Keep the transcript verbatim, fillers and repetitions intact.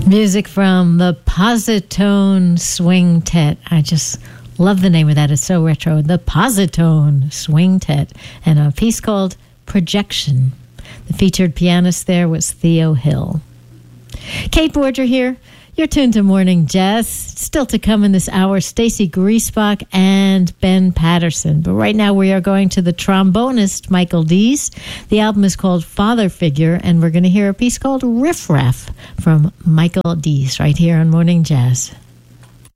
Music from the Positone Swingtet. I just love the name of that. It's so retro. The Positone Swingtet. And a piece called Projection. The featured pianist there was Theo Hill. Kate Borger here. You're tuned to Morning Jazz. Still to come in this hour, Stacy Griesbach and Ben Patterson. But right now we are going to the trombonist, Michael Dees. The album is called Father Figure, and we're going to hear a piece called Riff Raff from Michael Dees right here on Morning Jazz.